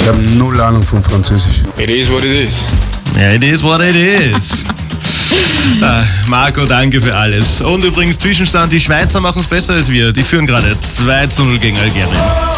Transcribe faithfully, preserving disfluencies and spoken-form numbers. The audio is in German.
habe null Ahnung von Französisch. It is what it is. Ja, it is what it is. Ah, Marco, danke für alles. Und übrigens Zwischenstand, die Schweizer machen es besser als wir. Die führen gerade zwei zu null gegen Algerien.